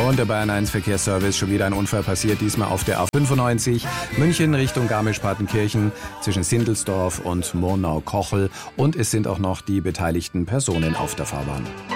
Und der Bayern 1 Verkehrsservice, schon wieder ein Unfall passiert, diesmal auf der A95, München Richtung Garmisch-Partenkirchen zwischen Sindelsdorf und Murnau-Kochel. Und es sind auch noch die beteiligten Personen auf der Fahrbahn.